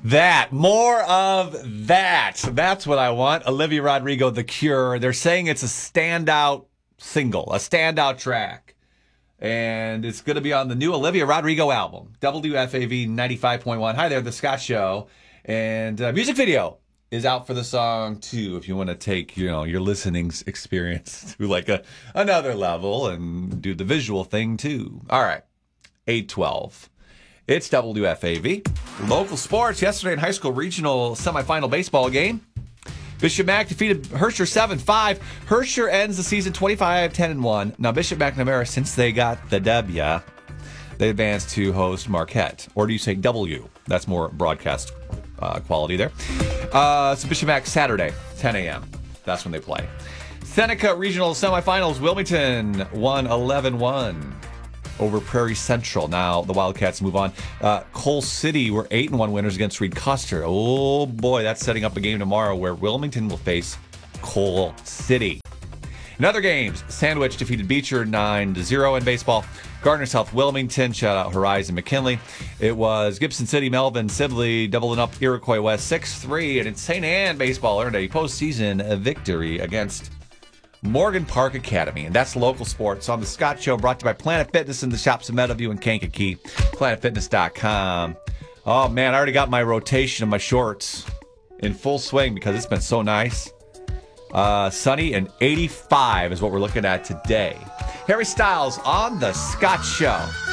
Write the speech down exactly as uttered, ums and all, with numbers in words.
That. More of that. That's what I want. Olivia Rodrigo, The Cure. They're saying it's a standout single, a standout track. And it's going to be on the new Olivia Rodrigo album, W F A V ninety-five point one. Hi there, The Scott Show. And uh, music video is out for the song, too, if you want to take, you know, your listening experience to like a another level and do the visual thing, too. All right. eight twelve. It's W F A V. Local sports. Yesterday in high school regional semifinal baseball game, Bishop Mac defeated Hersher seven five. Hersher ends the season twenty-five ten and one. Now, Bishop McNamara, since they got the W, they advanced to host Marquette. Or do you say W? That's more broadcast uh, quality there. Uh, so Bishop Mac Saturday, ten a.m. That's when they play. Seneca regional semifinals. Wilmington won eleven one. Over Prairie Central. Now the Wildcats move on. Uh, Cole City were eight and one winners against Reed Custer. Oh boy, that's setting up a game tomorrow where Wilmington will face Cole City. In other games, Sandwich defeated Beecher nine to zero in baseball. Gardner South Wilmington, shout out Horizon McKinley. It was Gibson City, Melvin, Sibley doubling up Iroquois West six three. And in Saint Anne, baseball earned a postseason victory against Morgan Park Academy. And that's local sports on the Scott Show, brought to you by Planet Fitness in the shops of Meadowview and Kankakee. planet fitness dot com. Oh, man, I already got my rotation of my shorts in full swing because it's been so nice. Uh, sunny and eighty-five is what we're looking at today. Harry Styles on the Scott Show.